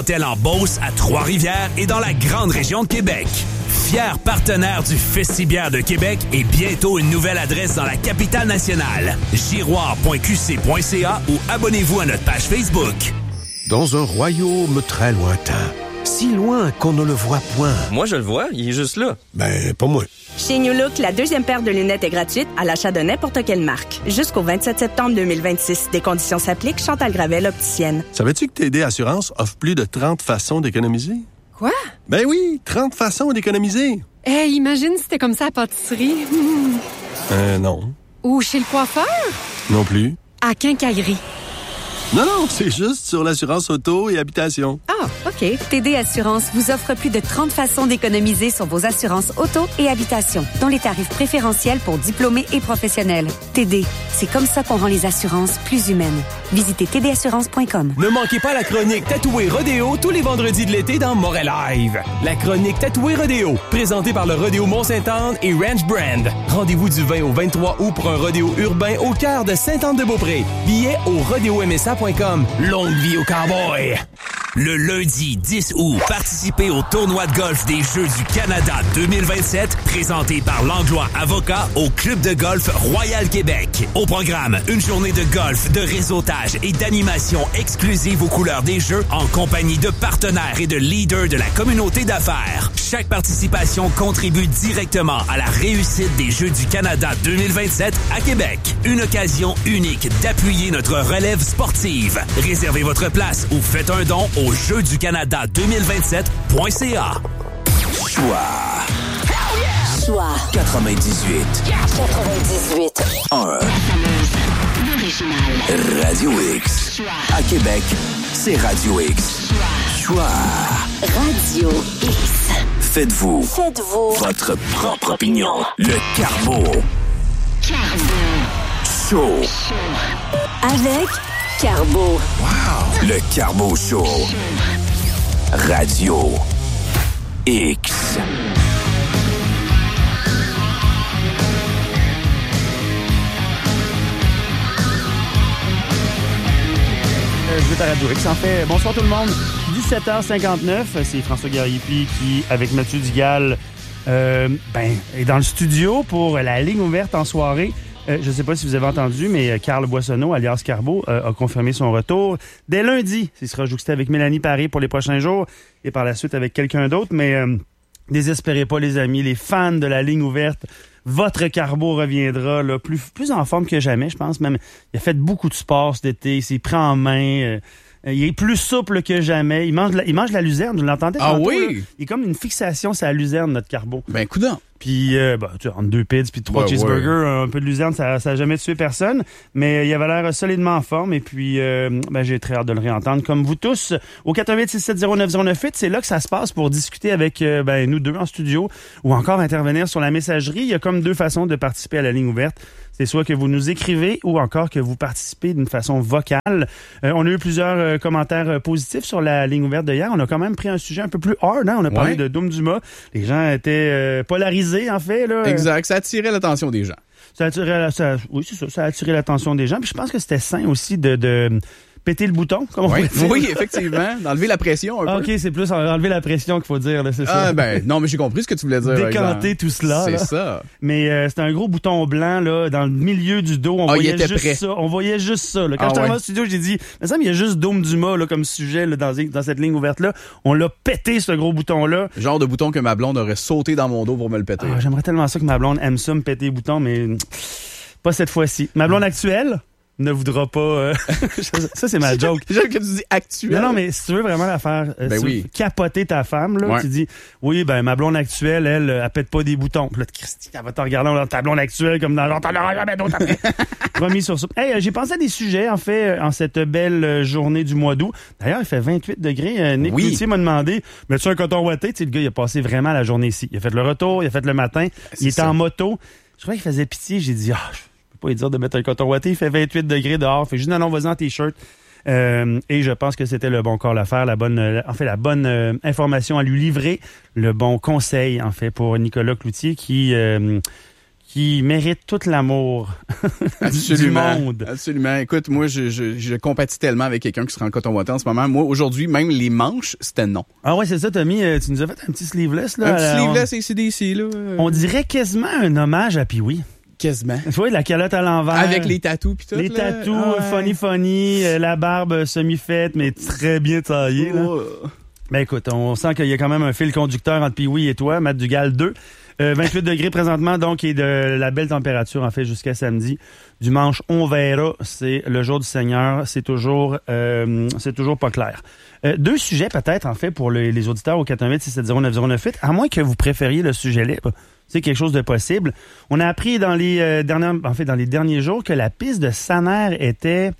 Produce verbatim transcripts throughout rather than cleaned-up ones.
Hôtel en Beauce, à Trois-Rivières et dans la grande région de Québec. Fier partenaire du Festibière de Québec et bientôt une nouvelle adresse dans la capitale nationale. giroir point q c point c a ou abonnez-vous à notre page Facebook. Dans un royaume très lointain, si loin qu'on ne le voit point. Moi, je le vois, il est juste là. Ben, pas moi. Chez New Look, la deuxième paire de lunettes est gratuite à l'achat de n'importe quelle marque. Jusqu'au vingt-sept septembre deux mille vingt-six. Des conditions s'appliquent. Chantal Gravel, opticienne. Savais-tu que T D Assurance offre plus de trente façons d'économiser? Quoi? Ben oui, trente façons d'économiser. Eh, hey, imagine si c'était comme ça à la pâtisserie. Euh, non. Ou chez le coiffeur? Non plus. À Quincaillerie. Non, non, c'est juste sur l'assurance auto et habitation. Ah, OK. T D Assurance vous offre plus de trente façons d'économiser sur vos assurances auto et habitation, dont les tarifs préférentiels pour diplômés et professionnels. T D, c'est comme ça qu'on rend les assurances plus humaines. Visitez t d assurance point com. Ne manquez pas la chronique Tatoué Rodéo tous les vendredis de l'été dans Montréal Live. La chronique Tatoué Rodéo, présentée par le Rodéo Mont-Sainte-Anne et Ranch Brand. Rendez-vous du vingt au vingt-trois août pour un rodéo urbain au cœur de Sainte-Anne-de-Beaupré. Billets au rodéo m s a point com. Longue vie au cowboy! Le lundi dix août, participez au tournoi de golf des Jeux du Canada deux mille vingt-sept, présenté par Langlois Avocat au Club de golf Royal Québec. Au programme, une journée de golf, de réseautage et d'animation exclusive aux couleurs des Jeux en compagnie de partenaires et de leaders de la communauté d'affaires. Chaque participation contribue directement à la réussite des Jeux du Canada deux mille vingt-sept à Québec. Une occasion unique d'appuyer notre relève sportive. Réservez votre place ou faites un don au jeux du Canada deux mille vingt-sept point c a. Choix. Choix. quatre-vingt-dix-huit. quatre-vingt-dix-huit. un. L'original. Radio X. Choix. À Québec, c'est Radio X. Choix. Choix. Radio X. Faites-vous. Faites-vous. Votre propre opinion. Le Carbo. Carbo. Show. Avec Carbo. Wow. Le Carbo Show. Radio X. Vous êtes à Radio X. En fait, bonsoir tout le monde. dix-sept heures cinquante-neuf, c'est François Guerrier-Puis qui, avec Mathieu Dugal, euh, ben, est dans le studio pour la ligne ouverte en soirée. Euh, je ne sais pas si vous avez entendu, mais Carl Boissonneau, alias Carbo, euh, a confirmé son retour dès lundi. Il sera jouxté avec Mélanie Paré pour les prochains jours et par la suite avec quelqu'un d'autre. Mais euh, désespérez pas, les amis, les fans de la ligne ouverte. Votre Carbo reviendra là, plus, plus en forme que jamais, je pense. Même, il a fait beaucoup de sport cet été, il s'est pris en main. Euh, il est plus souple que jamais. Il mange de la, il mange de la luzerne, vous l'entendez? Ah tantôt, oui? Là? Il est comme une fixation sur la luzerne, notre Carbo. Ben, coudonc. Puis, euh, bah, tu sais, entre deux pizzas puis trois ouais, cheeseburgers, ouais. Un peu de luzerne, ça n'a jamais tué personne. Mais il avait l'air solidement en forme. Et puis, euh, ben, j'ai très hâte de le réentendre. Comme vous tous, au quatre huit six sept zéro neuf zéro neuf huit, c'est là que ça se passe pour discuter avec euh, ben, nous deux en studio ou encore intervenir sur la messagerie. Il y a comme deux façons de participer à la ligne ouverte. C'est soit que vous nous écrivez ou encore que vous participez d'une façon vocale. Euh, on a eu plusieurs euh, commentaires euh, positifs sur la ligne ouverte de hier. On a quand même pris un sujet un peu plus hard. Hein? On a parlé ouais. de Doom Dumas. Les gens étaient euh, polarisés, en fait. Là. Exact. Ça attirait l'attention des gens. Ça attirait, ça, oui, c'est ça. Ça a attiré l'attention des gens. Puis je pense que c'était sain aussi de... de péter le bouton, comme on oui, pourrait dire. Oui, effectivement. D'enlever la pression un OK, peu. c'est plus enlever la pression qu'il faut dire, là, c'est ça. Ah, ben, non, mais j'ai compris ce que tu voulais dire. Décanter tout cela. C'est là. ça. Mais euh, c'était un gros bouton blanc, là, dans le milieu du dos. On ah, voyait il était juste prêt. ça. On voyait juste ça, là. Quand ah, j'étais ouais. arrivé au studio, j'ai dit, mais ça, il y a juste Dôme Dumas, là, comme sujet, là, dans, dans cette ligne ouverte-là. On l'a pété, ce gros bouton-là. Genre de bouton que ma blonde aurait sauté dans mon dos pour me le péter. Ah, j'aimerais tellement ça que ma blonde aime ça, me péter les boutons, mais pas cette fois-ci. Ma blonde actuelle ne voudra pas... Euh... ça, c'est ma joke. J'aime que tu dis actuelle. Non, non, mais si tu veux vraiment la faire euh, ben si oui. capoter ta femme, là, ouais. tu dis, oui, ben ma blonde actuelle, elle, elle pète pas des boutons. Puis là, Christy, elle va te regarder dans ta blonde actuelle comme dans genre, t'en auras jamais d'autres après. Promis sur ça. Hey, euh, j'ai pensé à des sujets, en fait, euh, en cette belle euh, journée du mois d'août. D'ailleurs, il fait vingt-huit degrés. Euh, Nick oui. Cloutier m'a demandé, mets-tu un coton ouaté? Tu sais, le gars, il a passé vraiment la journée ici. Il a fait le retour, il a fait le matin. C'est il était ça. en moto. Je crois qu'il faisait pitié. J'ai dit, ah, je peux pas lui dire de mettre un coton ouaté. Il fait vingt-huit degrés dehors. Fait juste, non, non, vas-y en t-shirt. Euh, et je pense que c'était le bon call à faire, la bonne, euh, en fait, la bonne euh, information à lui livrer, le bon conseil, en fait, pour Nicolas Cloutier qui, euh, qui mérite tout l'amour Absolument. du monde. Absolument. Écoute, moi, je, je, je compatis tellement avec quelqu'un qui sera en coton watté en ce moment. Moi, aujourd'hui, même les manches, c'était non. Ah ouais, c'est ça, Tommy. euh, Tu nous as fait un petit sleeveless, là. Un petit euh, sleeveless A C D C, là. euh, On, on dirait quasiment un hommage à Pee-wee. Quasiment. Tu vois, la calotte à l'envers. Avec les tatous pis tout. Les là. tatous, Ah ouais. funny funny, euh, la barbe semi-faite, mais très bien taillée. Là. Oh. Ben écoute, on sent qu'il y a quand même un fil conducteur entre Pee-Wee et toi, Matt Dugal deux. Euh, vingt-huit degrés présentement, donc, et de la belle température, en fait, jusqu'à samedi. Dimanche, on verra. C'est le jour du Seigneur. C'est toujours, euh, c'est toujours pas clair. Euh, deux sujets, peut-être, en fait, pour les, les auditeurs au quatre un huit six sept zéro neuf zéro neuf huit, à moins que vous préfériez le sujet libre. C'est quelque chose de possible. On a appris dans les euh, dernières, en fait, dans les derniers jours que la piste de Saner était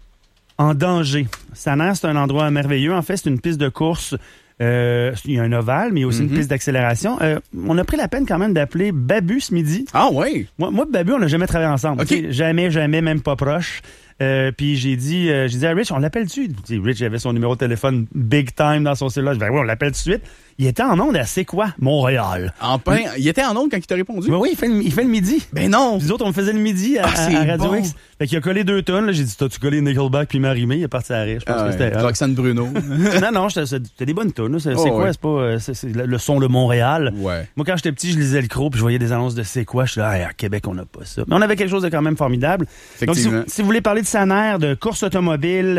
en danger. Saner, c'est un endroit merveilleux. En fait, c'est une piste de course. Euh, il y a un ovale, mais il y a aussi Mm-hmm. une piste d'accélération. Euh, on a pris la peine quand même d'appeler Babu ce midi. Ah oui? Moi, moi Babu, on n'a jamais travaillé ensemble. Okay. Jamais, jamais, même pas proche. Euh, puis j'ai dit, euh, j'ai dit à Rich, on l'appelle-tu? Puis Rich avait son numéro de téléphone big time dans son cellulaire. Je dis, ben oui, on l'appelle tout de suite. Il était en onde à C'est quoi? Montréal. En pain. Il était en onde quand il t'a répondu? Ben oui, il fait, le, il fait le midi. Ben non. Puis les autres, on faisait le midi à, Ah, c'est à Radio bon. X. Fait qu'il a collé deux tonnes. Là. J'ai dit, t'as-tu collé Nickelback puis Marie-Mé? Il est parti à rire. Je pense Ah que ouais. c'était... euh, Roxane Bruno. non, non, c'était, c'était des bonnes tonnes. C'est, Oh, c'est quoi? ouais. C'est pas... euh, C'est, c'est le, le son de Montréal. Ouais. Moi, quand j'étais petit, je lisais le Croc puis je voyais des annonces de C'est quoi? Je suis là, hey, à Québec, on n'a pas ça. Mais on avait quelque chose de quand même formidable. Donc, si, Effectivement. si vous voulez parler de Saner, de course automobile,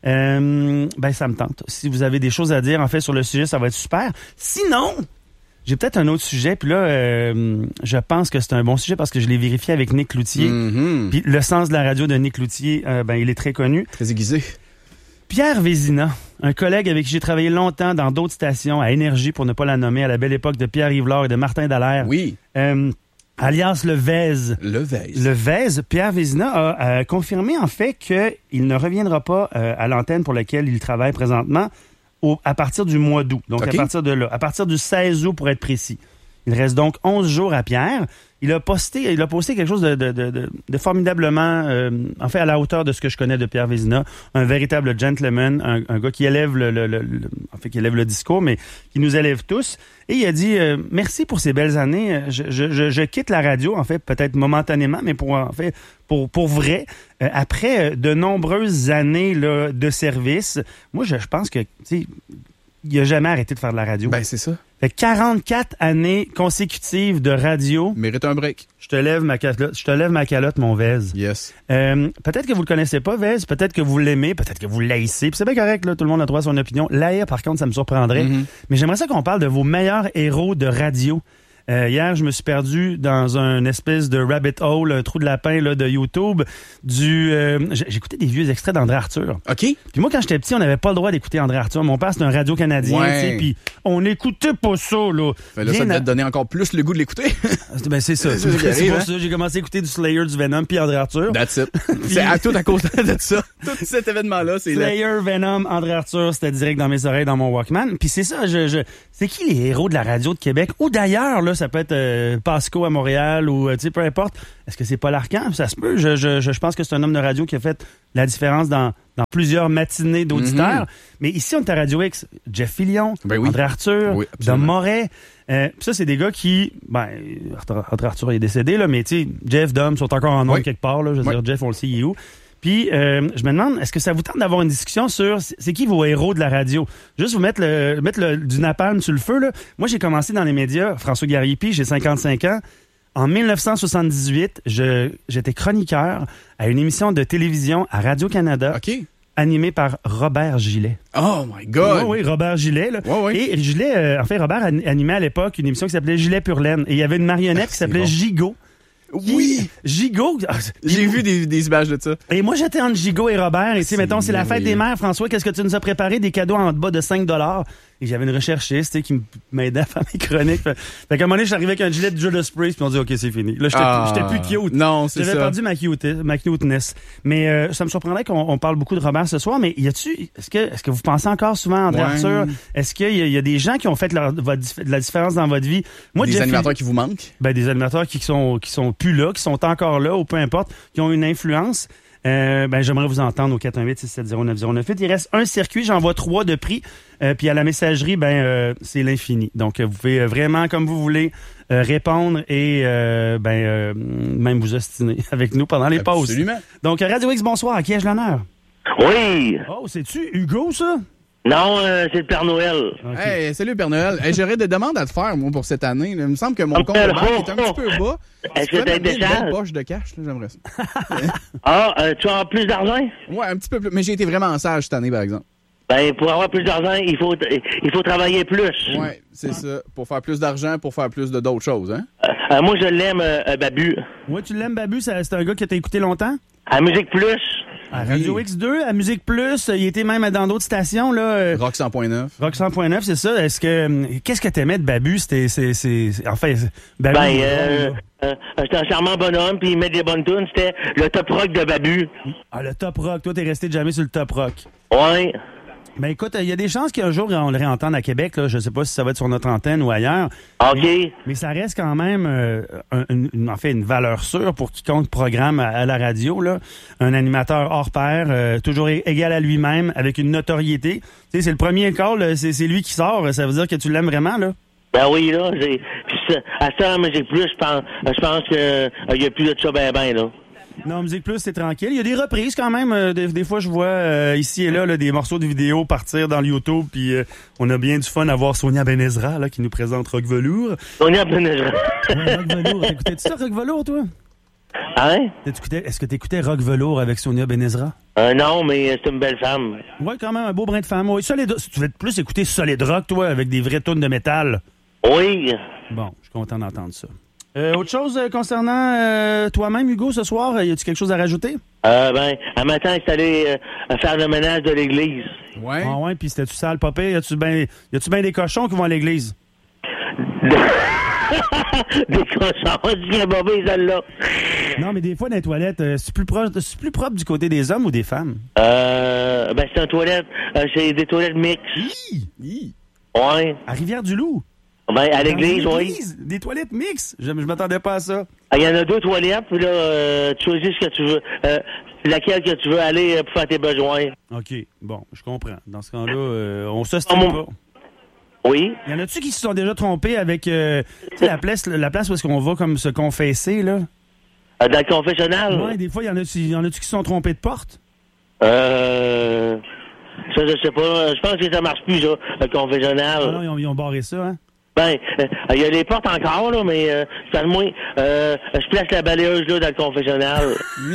euh, ben ça me tente. Si vous avez des choses à dire, en fait, sur le sujet, ça va être super. Sinon... J'ai peut-être un autre sujet, puis là, euh, je pense que c'est un bon sujet parce que je l'ai vérifié avec Nick Cloutier. Mm-hmm. Puis le sens de la radio de Nick Cloutier, euh, ben il est très connu. Très aiguisé. Pierre Vézina, un collègue avec qui j'ai travaillé longtemps dans d'autres stations, à Énergie, pour ne pas la nommer, à la belle époque de Pierre Yvelard et de Martin Dallaire. Oui. Euh, alias Le Vez. Le Vez. Le Vez, Pierre Vézina a euh, confirmé en fait qu'il ne reviendra pas euh, à l'antenne pour laquelle il travaille présentement au, à partir du mois d'août. Donc Okay. à partir de là, à partir du seize août pour être précis. Il reste donc onze jours à Pierre. Il a posté, il a posté quelque chose de, de, de, de, de formidablement, euh, en fait, à la hauteur de ce que je connais de Pierre Vézina. Un véritable gentleman, un, un gars qui élève le, le, le, le, en fait, qui élève le discours, mais qui nous élève tous. Et il a dit, euh, merci pour ces belles années. Je, je, je, je quitte la radio, en fait, peut-être momentanément, mais pour, en fait, pour, pour vrai. Euh, après de nombreuses années là, de service, moi, je, je pense que, tu sais, il a jamais arrêté de faire de la radio. Ben, c'est ça. Fait quarante-quatre années consécutives de radio. Mérite un break. Je te lève ma calotte, je te lève ma calotte, mon Vez. Yes. Euh, peut-être que vous le connaissez pas, Vez. Peut-être que vous l'aimez. Peut-être que vous l'haïssez. Puis c'est bien correct, là. Tout le monde a droit à son opinion. L'haïr, par contre, ça me surprendrait. Mm-hmm. Mais j'aimerais ça qu'on parle de vos meilleurs héros de radio. Euh, hier, je me suis perdu dans un espèce de rabbit hole, un trou de lapin là, de YouTube. Du, euh, j'ai- j'écoutais des vieux extraits d'André Arthur. OK. Puis moi, quand j'étais petit, on n'avait pas le droit d'écouter André Arthur. Mon père, c'était un radio-canadien, Ouais. tu sais, puis on n'écoutait pas ça, là. Ben là, Bien ça devait à- te donner encore plus le goût de l'écouter. Ben, c'est ça. C'est C'est ça qui arrive, pour hein? ça que j'ai commencé à écouter du Slayer, du Venom, puis André Arthur. That's it. C'est à tout à cause de ça. Tout cet événement-là, c'est là. Slayer, Venom, André Arthur, c'était direct dans mes oreilles, dans mon Walkman. Puis c'est ça, je, je, c'est qui les héros de la radio de Québec? Ou d'ailleurs, là, ça peut être euh, Pasco à Montréal ou, euh, tu sais, peu importe. Est-ce que c'est Paul Arcand? Ça se peut. Je, je, je, je pense que c'est un homme de radio qui a fait la différence dans, dans plusieurs matinées d'auditeurs. Mm-hmm. Mais ici, on est à Radio X. Jeff Fillion, Ben oui. André Arthur, Oui, Dom absolument. Moret. Euh, pis ça, c'est des gars qui, ben, André Arthur est décédé, là, mais tu sais, Jeff, Dom sont encore en ondes Oui. quelque part, là. Je veux Oui. dire, Jeff, on le sait, il est où. Puis, euh, je me demande, est-ce que ça vous tente d'avoir une discussion sur c'est c'est qui vos héros de la radio? Juste vous mettre le mettre le, du napalm sur le feu, là. Moi, j'ai commencé dans les médias, François Gariépi, j'ai cinquante-cinq ans. En dix-neuf cent soixante-dix-huit, je, j'étais chroniqueur à une émission de télévision à Radio-Canada, OK. animée par Robert Gillet. Oh my God. Oui, oui, Robert Gillet. Là. Ouais, ouais. Et Gillet, euh, en fait, Robert an- animait à l'époque une émission qui s'appelait Gillet Pur Laine. Et il y avait une marionnette Ah, qui s'appelait c'est bon. Gigot. Oui. Gigot. ah, J'ai vu des, des images de ça. Et moi, j'étais entre Gigot et Robert. Et tu sais, C'est mettons, c'est la fête merveilleux. des mères. François, qu'est-ce que tu nous as préparé? Des cadeaux en bas de cinq dollars. Et j'avais une recherchiste, tu sais, qui m- m'aidait à faire mes chroniques. Fait, fait qu'à un moment donné, je suis arrivé avec un gilet de Judas Priest, puis on dit, OK, c'est fini. Là, j'étais Ah. j'étais plus cute. Non, c'est J'avais ça. perdu ma, cute, ma cuteness. Mais euh, ça me surprendrait qu'on on parle beaucoup de Robert ce soir. Mais y a-tu, est-ce que, est-ce que vous pensez encore souvent à André Ouais. Arthur? Est-ce qu'il y, a- il y a des gens qui ont fait leur, votre dif- de la différence dans votre vie? Moi, Des Jeff animateurs Hill- qui vous manquent. ben, des animateurs qui sont, qui sont plus là, qui sont encore là, ou peu importe, qui ont une influence. Euh, ben, j'aimerais vous entendre au quatre un huit, six sept zéro, neuf zéro neuf huit. Il reste un circuit, j'en vois trois de prix. Euh, puis à la messagerie, ben euh, c'est l'infini. Donc, vous pouvez vraiment, comme vous voulez, euh, répondre et euh, ben euh, même vous ostiner avec nous pendant les pauses. Absolument. Donc, Radio X, bonsoir. À qui ai-je l'honneur? Oui. Oh, c'est-tu Hugo, ça? Non, euh, c'est le Père Noël. Okay. Hey, salut Père Noël. Hey, j'aurais des demandes à te faire, moi, pour cette année. Là. Il me semble que mon compte de banque est un petit peu bas. Est-ce que t'as été une sage? belle poche de cash, là, j'aimerais ça. Ah, euh, tu as plus d'argent? Ouais, un petit peu plus. Mais j'ai été vraiment sage cette année, par exemple. Ben, pour avoir plus d'argent, il faut il faut travailler plus. Ouais, c'est ça. Pour faire plus d'argent, pour faire plus de d'autres choses, hein? Euh, euh, moi, je l'aime, euh, Babu. Ouais, tu l'aimes, Babu? C'est un gars que t'as écouté longtemps? À Musique Plus. À Radio X deux, à Musique Plus, il était même dans d'autres stations, là. Rock cent point neuf. Rock cent point neuf, c'est ça. Est-ce que, qu'est-ce que t'aimais de Babu? C'était, c'est, c'est, en fait, Babu. Ben, euh, euh, c'était un charmant bonhomme, puis il met des bonnes tunes. C'était le top rock de Babu. Ah, le top rock. Toi, t'es resté jamais sur le top rock. Ouais. Ben, écoute, il y a des chances qu'un jour, on le réentende à Québec, là. Je sais pas si ça va être sur notre antenne ou ailleurs. OK. Mais, mais ça reste quand même, euh, un, une, en fait, une valeur sûre pour quiconque programme à, à la radio, là. Un animateur hors pair, euh, toujours égal à lui-même, avec une notoriété. Tu sais, c'est le premier call, c'est, c'est lui qui sort. Ça veut dire que tu l'aimes vraiment, là? Ben oui, là. J'ai, puis ça, à ça, à Musique Plus, je pense, je pense que euh, il y a plus de ça ben ben, là. Non, Musique Plus, c'est tranquille. Il y a des reprises quand même. Euh, des, des fois, je vois euh, ici et là, là des morceaux de vidéos partir dans le YouTube, puis euh, on a bien du fun à voir Sonia Benezra là, qui nous présente Rock Velours. Sonia Benezra. Ouais, Rock Velours. T'écoutais-tu ça, Rock Velours, toi? Hein? T'écoutais, est-ce que t'écoutais Rock Velours avec Sonia Benezra? Euh, non, mais c'est une belle femme. Ouais, quand même, un beau brin de femme. Oui, Solid... Tu veux plus écouter Solid Rock, toi, avec des vraies tonnes de métal? Oui. Bon, je suis content d'entendre ça. Euh, autre chose euh, concernant euh, toi-même, Hugo, ce soir, y a-tu quelque chose à rajouter? Euh, ben, un matin, c'est allé euh, faire le ménage de l'église. Ouais. Ah ouais, puis c'était-tu sale, papa? Y a-tu bien y a-tu ben des cochons qui vont à l'église? Des cochons, c'est bien bobé, celle-là. Non, mais des fois, dans les toilettes, euh, c'est plus proche, c'est plus propre du côté des hommes ou des femmes? Euh, ben, c'est un toilette, euh, c'est des toilettes mixtes. Hi! Hi! Ouais. À Rivière-du-Loup? Ben, à l'église, Dans oui. l'église, des toilettes mixtes? Je, je m'attendais pas à ça. Il y en a deux toilettes, puis là, euh, tu choisis ce que tu veux. Euh, laquelle que tu veux aller euh, pour faire tes besoins. OK, bon, je comprends. Dans ce cas-là, euh, on s'ostine Oh, pas. Oui. Y en a-tu qui se sont déjà trompés avec euh, tu sais, la place, la place où est-ce qu'on va comme se confesser, là? Euh, dans le confessionnal? Ouais, des fois, y en a-tu y en a-tu qui se sont trompés de porte? Euh... Ça, je sais pas. Je pense que ça marche plus, ça, le confessionnal. Ah non, ils ont, ils ont barré ça, hein? Ben, il euh, y a les portes encore, là, mais euh, ça de moins, euh, je place la balayeuse là dans le confessionnal.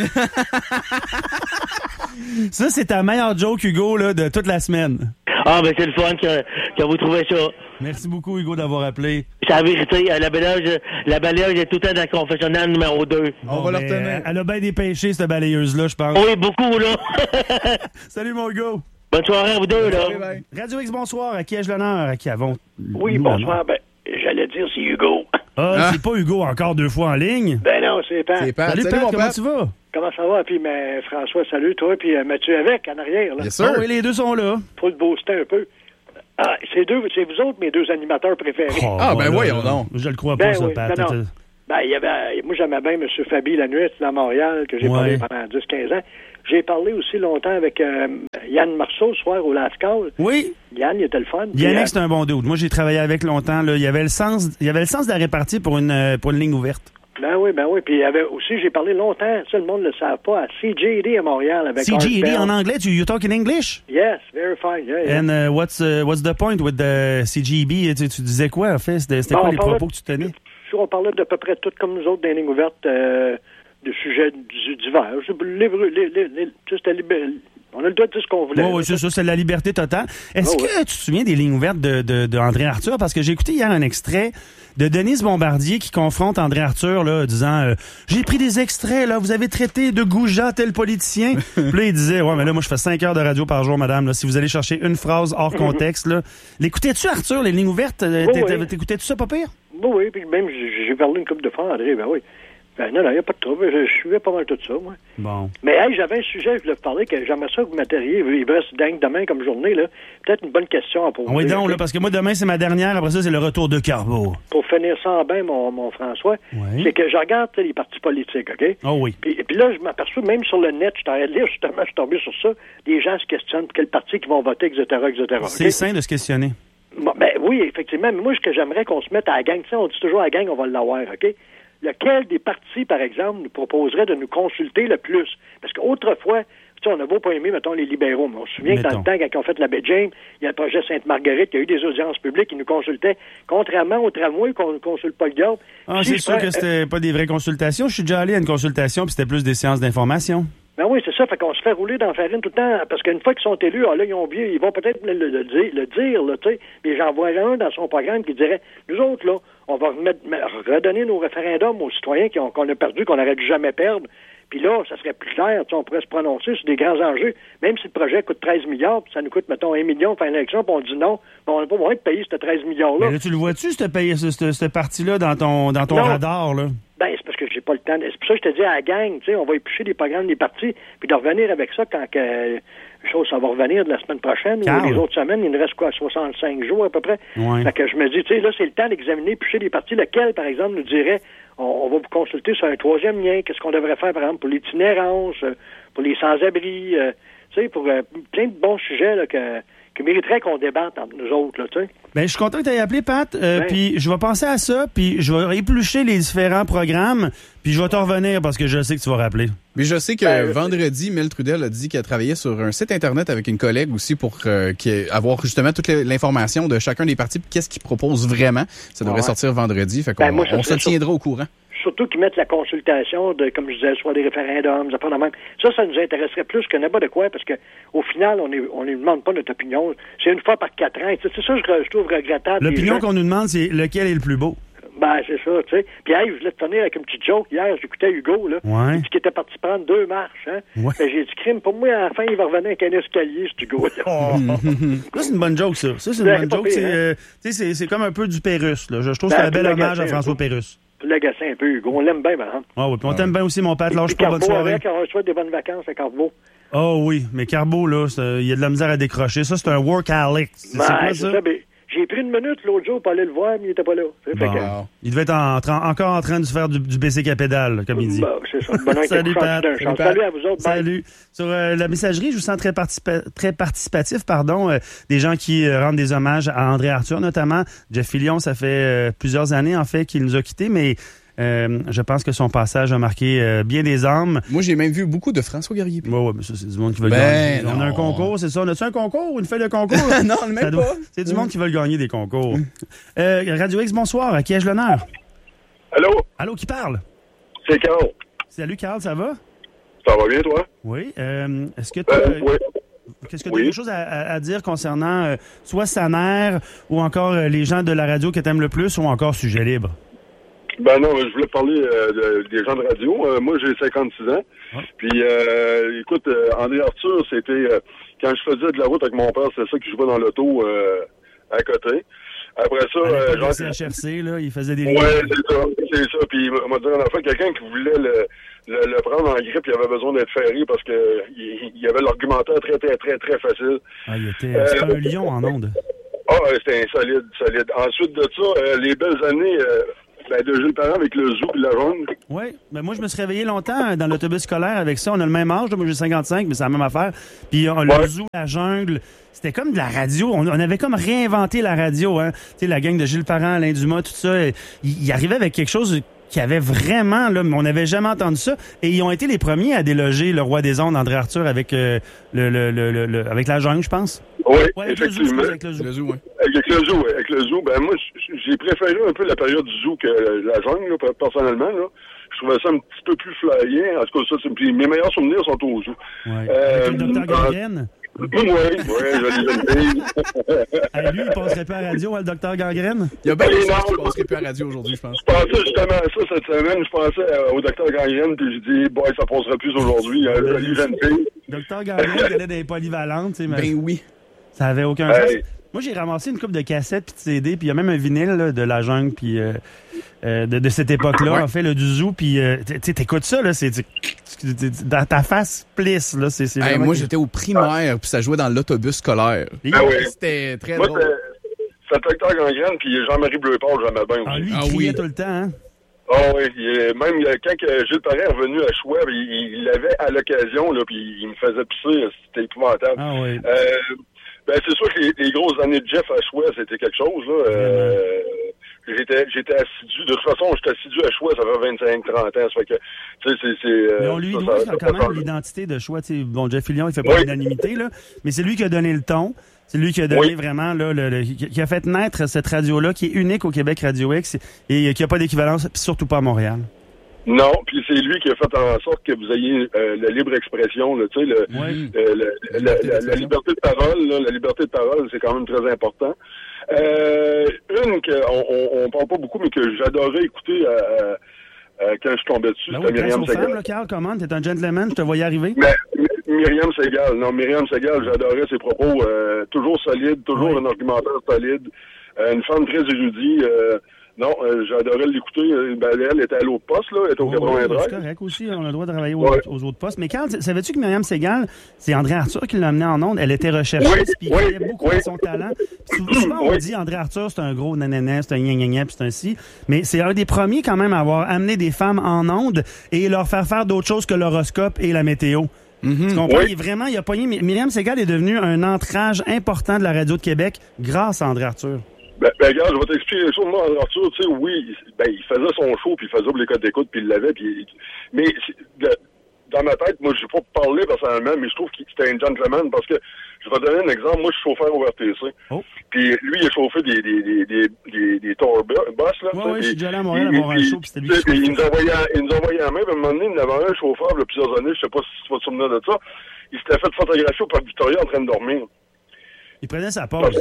Ça, c'est ta meilleure joke, Hugo, là, de toute la semaine. Ah, ben c'est le fun que, que vous trouvez ça. Merci beaucoup, Hugo, d'avoir appelé. C'est la vérité, la balayeuse, la balayeuse est tout le temps dans le confessionnal numéro deux. Bon, on va la retenir. Elle a bien dépêché, cette balayeuse-là, je pense. Oui, beaucoup, là. Salut, mon Hugo. Bonne soirée à vous deux, là. Radio X, bonsoir. À qui ai-je l'honneur? À qui avons... Oui, bonsoir. Ben, j'allais dire c'est Hugo. Ah, ah, c'est pas Hugo encore deux fois en ligne? Ben non, c'est Pat. C'est Pat. Salut, Pat, comment Pat. tu vas? Comment ça va? Puis mais, François, salut, toi, puis euh, Mathieu avec, en arrière. Là. Yes, sir. Oh, oui, les deux sont là. Faut le booster un peu. Ah, c'est deux, c'est vous autres, mes deux animateurs préférés. Oh, ah, ben voyons donc. Je le crois pas, ben, ça, oui, Pat. Ben, ben, il y avait, moi, j'aimais bien M. Fabi la nuit dans Montréal, que j'ai ouais. parlé pendant dix quinze ans. J'ai parlé aussi longtemps avec euh, Yann Marceau ce soir au Lascaux. Oui. Yann, il était le fun. Yannick, c'est un bon dude. Moi, j'ai travaillé avec longtemps. Là. Il y avait le sens, il y avait le sens de la répartie pour une, pour une ligne ouverte. Ben oui, ben oui. Puis il y avait aussi, j'ai parlé longtemps, ça le monde ne le savait pas, à C J D à Montréal avec C J D en anglais, tu you talk in English? Yes, very fine. Yeah, yeah. And uh, what's uh, what's the point with the C G B? Tu, tu disais quoi en fait? C'était, c'était bon, quoi les propos que tu tenais? On parlait d'à peu près tout comme nous autres dans les lignes ouvertes. Euh, de sujets divers. On a le droit de dire ce qu'on voulait. Oui, oui, c'est ça, c'est la liberté totale. Est-ce oh, que ouais. tu te souviens des lignes ouvertes de, de, de André Arthur? Parce que j'ai écouté hier un extrait de Denise Bombardier qui confronte André Arthur, là, disant euh, j'ai pris des extraits, là, vous avez traité de goujat tel politicien. Puis là, il disait, ouais, mais là, moi, je fais cinq heures de radio par jour, madame. Là, si vous allez chercher une phrase hors contexte, là. L'écoutais-tu, Arthur, les lignes ouvertes? Oh, oui. T'écoutais-tu ça, pas pire? Oui, oui, puis même, j'ai parlé une couple de fois, André, ben oui. Ben non, non, il n'y a pas de trouble. Je, je suivais pas mal tout ça, moi. Bon. Mais hey, j'avais un sujet, je voulais vous parler, que j'aimerais ça que vous m'atterriez. Il me reste dingue demain comme journée, là. Peut-être une bonne question à poser. Oui, donc, okay? là, parce que moi, demain, c'est ma dernière. Après ça, c'est le retour de Carbo. Pour finir ça en bien, mon, mon François, oui. c'est que je regarde les partis politiques, OK? Oh oui. Puis, puis là, je m'aperçois, même sur le net, je t'arrête de lire, justement, je suis tombé sur ça, les gens se questionnent quel parti qu'ils vont voter, et cetera, et cetera. C'est okay? sain de se questionner. Bon, ben oui, effectivement. Mais moi, ce que j'aimerais qu'on se mette à la gang, tu sais, on dit toujours à la gang, on va l'avoir, OK? Lequel des partis, par exemple, nous proposerait de nous consulter le plus? Parce qu'autrefois, tu sais, on a beau pas aimer, mettons, les libéraux, mais on se souvient mettons. que dans le temps, quand ils ont fait la baie James, il y a le projet Sainte-Marguerite, il y a eu des audiences publiques, ils nous consultaient, contrairement au tramway, qu'on ne consulte pas le garde. Ah, c'est sûr prends, que c'était euh, pas des vraies consultations. Je suis déjà allé à une consultation, puis c'était plus des séances d'information. Ben oui, c'est ça. Fait qu'on se fait rouler dans la farine tout le temps, parce qu'une fois qu'ils sont élus, ah là, ils ont bien, ils vont peut-être le, le, le dire, le dire, là, tu sais. Mais j'en vois un dans son programme qui dirait, nous autres, là, on va remettre, redonner nos référendums aux citoyens qui ont, qu'on a perdu, qu'on n'aurait dû jamais perdre. Puis là, ça serait plus clair, on pourrait se prononcer sur des grands enjeux. Même si le projet coûte treize milliards, puis ça nous coûte, mettons, un million pour faire une élection, puis on dit non, ben on n'a pas besoin de payer ce treize milliards-là. Mais là, tu le vois-tu, cette, cette, cette partie-là, dans ton, dans ton radar, là? Ben, c'est parce que j'ai pas le temps. C'est pour ça que je te dis à la gang, tu sais, on va éplucher des programmes des partis, puis de revenir avec ça quand que, chose, ça va revenir de la semaine prochaine, Carl. Ou les autres semaines, il nous reste quoi, soixante-cinq jours à peu près. Ouais. Fait que je me dis, tu sais, là, c'est le temps d'examiner, éplucher des partis, lequel, par exemple, nous dirait, on, on va vous consulter sur un troisième lien, qu'est-ce qu'on devrait faire, par exemple, pour l'itinérance, pour les sans-abri, euh, tu sais, pour euh, plein de bons sujets, là, que, qui mériterait qu'on débatte entre nous autres, là, tu sais. Ben, je suis content que tu aies appelé, Pat, euh, ben. Puis je vais penser à ça, puis je vais éplucher les différents programmes, puis je vais te revenir parce que je sais que tu vas rappeler. Mais je sais que ben, vendredi, Mel Trudel a dit qu'elle travaillait sur un site Internet avec une collègue aussi pour euh, avoir justement toute l'information de chacun des partis, puis qu'est-ce qu'ils proposent vraiment. Ça devrait ah ouais. sortir vendredi, fait qu'on ben, moi, on se tiendra sur... au courant. Surtout qu'ils mettent la consultation de, comme je disais, soit des référendums, ça prend la même. Ça, ça nous intéresserait plus que n'importe quoi, parce que au final, on ne on demande pas notre opinion. C'est une fois par quatre ans. C'est ça que je, je trouve regrettable. L'opinion qu'on nous demande, c'est lequel est le plus beau. Ben, c'est ça, tu sais. Puis, hey, je voulais te tenir avec une petite joke. Hier, j'écoutais Hugo, là. Ouais. Il dit qu'il était parti prendre deux marches, hein. Ouais. Ben, j'ai dit, crime, pour moi, à la fin, il va revenir avec un escalier, ce Hugo-là. Oh. Ça, c'est une bonne joke, ça. Ça, c'est une ben, bonne joke. C'est, euh, c'est, c'est comme un peu du Pérusse, là. Je, je trouve ben, que c'est un bel hommage à François Pérusse. Tu l'agacer un peu, Hugo. On l'aime bien, madame. Ah oui, puis on t'aime bien aussi, mon Pat. Lâche pas, bonne soirée. Avec, on reçoit des bonnes vacances à Carbo. Oh oui, mais Carbo, là, il y a de la misère à décrocher. Ça, c'est un workaholic. C'est, ben, c'est quoi, c'est ça? ça ben, j'ai pris une minute l'autre jour pour aller le voir, mais il était pas là. Bon. Que... Il devait être en, en, encore en train de se faire du, du bicycle à pédale, comme il dit. Bon, c'est ça. Bon, Salut, Pat. Salut, Pat. Salut à vous autres. Salut. Bye. Sur euh, la messagerie, je vous sens très, participa- très participatif, pardon. Euh, des gens qui euh, rendent des hommages à André Arthur, notamment. Jeff Fillion, ça fait euh, plusieurs années, en fait, qu'il nous a quittés, mais... Euh, je pense que son passage a marqué euh, bien des âmes. Moi, j'ai même vu beaucoup de François Guerrier. Oui, oui, mais ça, c'est du monde qui veut ben le gagner. Non. On a un concours, c'est ça? On a-tu un concours ou une feuille de concours? Non, même doit... pas. C'est du monde qui veut le gagner, des concours. euh, Radio X, bonsoir. À qui ai-je l'honneur? Allô? Allô, qui parle? C'est Carl. Salut, Carl, ça va? Ça va bien, toi? Oui. Euh, est-ce que tu... Euh, oui. Qu'est-ce que tu as oui. quelque chose à, à, à dire concernant euh, soit Saner ou encore euh, les gens de la radio que tu aimes le plus ou encore Sujet libre? Ben non, je voulais parler euh, de, des gens de radio. Euh, moi, j'ai cinquante-six ans. Ouais. Puis, euh, écoute, euh, André Arthur, c'était... Euh, quand je faisais de la route avec mon père, c'était ça que je jouais dans l'auto euh, à côté. Après ça... Euh, genre... C H R C, là, il faisait des... Ouais, c'est ça, c'est ça. Puis, il m'a dit en fait, quelqu'un qui voulait le, le, le prendre en grippe, il avait besoin d'être ferré parce que il, il avait l'argumentaire très, très, très, très facile. Ah, il était... Euh, c'était un lion en onde. Ah, c'était un solide, solide. Ensuite de ça, euh, les belles années... Euh, Ben, de Gilles Parent avec le zoo et la jungle. Oui, ben moi, je me suis réveillé longtemps dans l'autobus scolaire avec ça. On a le même âge, moi j'ai cinquante-cinq, mais c'est la même affaire. Puis on, le ouais. zoo, la jungle, c'était comme de la radio. On, on avait comme réinventé la radio, hein. Tu sais, la gang de Gilles Parent, Alain Dumas, tout ça. Il, il arrivait avec quelque chose qui avait vraiment, là, on n'avait jamais entendu ça. Et ils ont été les premiers à déloger le roi des ondes, André Arthur, avec euh, le, le, le, le, le, avec la jungle, je pense. Oui, ouais, avec effectivement. Le zoo, avec le zoo. Le zoo, ouais. Avec le zoo, avec le zoo. Ben moi, j'ai préféré un peu la période du zoo que la jungle, là, personnellement. Là. Je trouvais ça un petit peu plus flyé. En tout cas, ça, c'est... mes meilleurs souvenirs sont au zoo. Ouais. Euh, avec le docteur Gangrène. Oui, oui, jolie jeune fille. Hey, lui, il passerait plus à la radio, hein, le docteur Gangrène? Il y a bien des gens qui passerait plus à la radio aujourd'hui, je pense. Je pensais justement à ça cette semaine. Je pensais euh, au docteur Gangrène, puis je dis, boy, ça passerait plus aujourd'hui. Une jolie jeune fille. Docteur Gangrène, qui allait des polyvalentes, tu sais. Ben oui. Ça avait aucun hey. sens. Moi, j'ai ramassé une couple de cassettes puis de C D, puis il y a même un vinyle là, de La Jungle, puis euh, euh, de, de cette époque-là, ouais. en fait, le du Zoo, puis euh, tu t'écoutes ça, là, c'est dans ta face plisse, là, c'est... Hey, moi, j'étais au primaire, puis ça jouait dans l'autobus scolaire. Ah oui. C'était très moi, drôle. C'est Docteur Gangrène, puis Jean-Marie Bleupaul, j'aimais bien aussi. Ah, lui, il ah, criait oui. tout le temps, hein? Ah oh, oui, il, même quand Gilles Paré est revenu à Choix, il, il l'avait à l'occasion, là, puis il me faisait pisser, c'était épouvantable. Ah oui. Euh, ben, c'est sûr que les, les grosses années de Jeff à Choix, c'était quelque chose, là. Euh, j'étais, j'étais assidu, de toute façon, j'étais assidu à Choix, ça fait vingt-cinq trente ans, ça fait que, tu sais, c'est... c'est euh, mais on lui ça, doit ça, quand ça, même l'identité de Choix, tu sais, bon, Jeff Fillion, il fait pas oui. l'unanimité, là, mais c'est lui qui a donné le ton. C'est lui qui a donné oui. vraiment, là, le, le, qui a fait naître cette radio-là, qui est unique au Québec, Radio X, et qui n'a pas d'équivalence, puis surtout pas à Montréal. Non, puis c'est lui qui a fait en sorte que vous ayez euh, la libre expression, tu sais, le, oui. euh, le, la, la, la, la liberté de parole, là, la liberté de parole, c'est quand même très important. Euh, une qu'on on, on parle pas beaucoup, mais que j'adorais écouter euh, euh, quand je tombais dessus, ben c'était oui, Myriam Segal. Là, Carl, comment? T'es un gentleman, je te voyais arriver? Mais, Myriam Segal, non, Myriam Segal, j'adorais ses propos, euh, toujours solides, toujours oui. un argumentaire solide, euh, une femme très érudite, euh, non, euh, j'adorais l'écouter. Ben, elle était à l'autre poste, là, elle était au oh, quatre-vingt-treize. Oui, c'est correct aussi, on a le droit de travailler aux, ouais. aux autres postes. Mais Carl, savais-tu que Myriam Segal, c'est André Arthur qui l'a amené en ondes? Elle était recherchée, oui, puis il oui, croyait beaucoup oui. à son talent. Puis souvent, on oui. dit André Arthur, c'est un gros nanana, c'est un gna gna gna, puis c'est un ci. Mais c'est un des premiers quand même à avoir amené des femmes en ondes et leur faire faire d'autres choses que l'horoscope et la météo. Mm-hmm. Tu comprends? Oui. Il est vraiment, il a pogné. Myriam Segal est devenu un ancrage important de la radio de Québec grâce à André Arthur. Ben, ben, regarde, je vais t'expliquer les choses. Moi, André Arthur, tu sais, oui, ben, il faisait son show, puis il faisait les codes d'écoute, puis il l'avait, puis... Mais, de, dans ma tête, moi, je vais pas parler personnellement, mais je trouve qu'il était un gentleman, parce que, je vais te donner un exemple. Moi, je suis chauffeur au R T C. Oh. Puis, lui, il a chauffé des, des, des, des, des, des tour bus, là. Ouais, ouais, je suis déjà allé à Montréal à voir un show, puis c'était lui qui il nous envoyait, il nous envoyait à main, puis à un moment donné, il y avait un chauffeur, il y a plusieurs années, je sais pas si tu vas te souvenir de ça, il s'était fait photographier au Parc Victoria en train de dormir. Il prenait sa pause.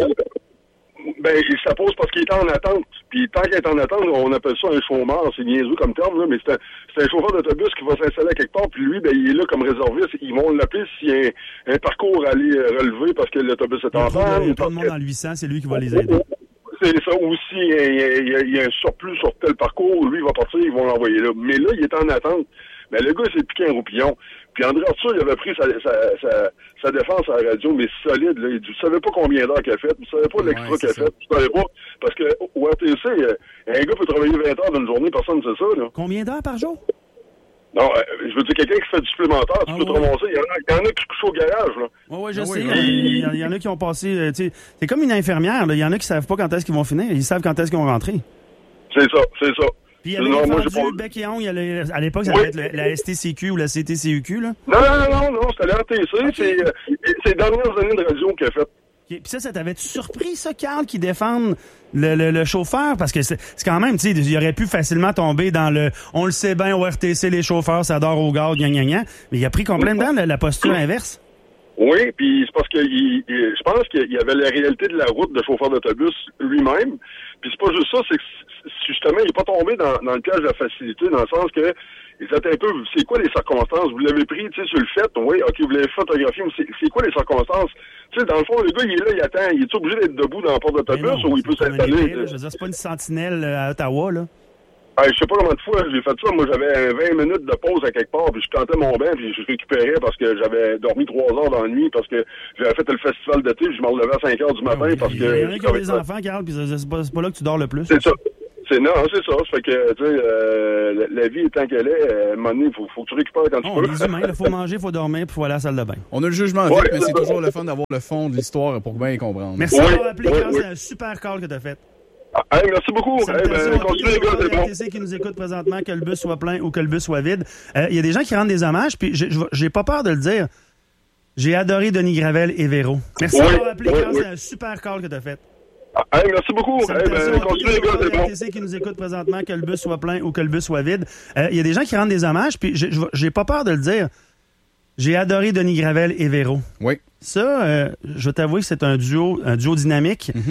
Ben, il se pose parce qu'il était en attente. Puis tant qu'il est en attente, on appelle ça un chômeur. C'est niaiseux comme terme, là, mais c'est un, c'est un chauffeur d'autobus qui va s'installer à quelque part. Puis lui, ben, il est là comme réserviste. Ils vont l'appeler s'il y a un, un parcours à aller relever parce que l'autobus est en panne. Il y a pas de monde dans le huit cents, c'est lui qui va les aider. C'est ça aussi. Il y, a, il, y a, il y a un surplus sur tel parcours. Lui, il va partir, ils vont l'envoyer là. Mais là, il est en attente. Mais le gars, il s'est piqué un roupillon. Puis André Arthur, il avait pris sa, sa, sa, sa défense à la radio, mais solide. Là. Il ne savait pas combien d'heures qu'il a fait. Il ne savait pas l'extra ouais, qu'il a fait. Il ne savait pas. Parce que au R T C, un gars peut travailler vingt heures d'une journée, personne ne sait ça. Là. Combien d'heures par jour? Non, euh, je veux dire, quelqu'un qui fait du supplémentaire, tu ah, peux ouais. te remonter. Il y, en a, il y en a qui couchent au garage. Là. Oui, oui, je ah, sais. Oui, il, y en, il y en a qui ont passé... Euh, c'est comme une infirmière. Là. Il y en a qui ne savent pas quand est-ce qu'ils vont finir. Ils savent quand est-ce qu'ils vont rentrer. C'est ça, c'est ça. Puis il y avait non, moi, vendu bec et ongle, à l'époque, ça devait oui. être la S T C Q ou la C T C U Q, là? Non, non, non, non, c'était la R T C. Okay. C'est, euh, c'est les dernières années de radio qu'il a fait. Okay. Puis ça, ça t'avait surpris, ça, Carl, qui défende le, le, le chauffeur? Parce que c'est, c'est quand même, tu sais, il aurait pu facilement tomber dans le « on le sait bien, au R T C, les chauffeurs, ça dort au gaz, gna gna gna ». Mais il a pris complètement la, la posture inverse. Oui, puis c'est parce que il, il, je pense qu'il y avait la réalité de la route de chauffeur d'autobus lui-même. Puis c'est pas juste ça, c'est que justement, il n'est pas tombé dans, dans le piège de la facilité, dans le sens que ils étaient un peu, c'est quoi les circonstances? Vous l'avez pris, tu sais, sur le fait, oui, ok, vous l'avez photographié, mais c'est, c'est quoi les circonstances? Tu sais, dans le fond, le gars, il est là, il attend, il est obligé d'être debout dans la porte d'autobus ou il peut s'installer? Je veux dire, c'est pas une sentinelle à Ottawa, là. Ah, je sais pas combien de fois j'ai fait ça. Moi, j'avais vingt minutes de pause à quelque part, puis je tentais mon bain, puis je récupérais parce que j'avais dormi trois heures dans la nuit, parce que j'avais fait le festival d'été, puis je me relevais à cinq heures du matin, parce que... Il y en a qui ont des enfants, Carl, puis c'est pas, c'est pas là que tu dors le plus. C'est ça. C'est, non, c'est ça. Ça fait que, tu sais, euh, la, la vie étant qu'elle est, à un moment donné, il faut, faut que tu récupères quand non, tu peux. Les humains, il faut manger, il faut dormir, puis il faut aller à la salle de bain. On a le jugement vite, ouais, mais c'est toujours le fun d'avoir le fond de l'histoire pour bien comprendre. Merci oui, d'avoir appelé, oui, Carl. Oui. C'est un super call que tu as fait. Ah, hey, merci beaucoup. Hey, ben, continue, les gars, c'est bon. R T C qui nous écoute présentement, que le bus soit plein ou que le bus soit vide. Il euh, y a des gens qui rendent des hommages, puis j'ai, j'ai pas peur de le dire. J'ai adoré Denis Gravel et Véro. Merci oui, d'avoir appelé, oui, Carl. Oui. C'est un super call que tu as fait. Ah, hey, merci beaucoup. Hey, ben, continue, les gars, c'est bon. R T C qui nous écoute présentement, que le bus soit plein ou que le bus soit vide. Il euh, y a des gens qui rendent des hommages, puis j'ai, j'ai pas peur de le dire. J'ai adoré Denis Gravel et Véro. Oui. Ça, euh, je vais t'avouer que c'est un duo, un duo dynamique. Mm-hmm.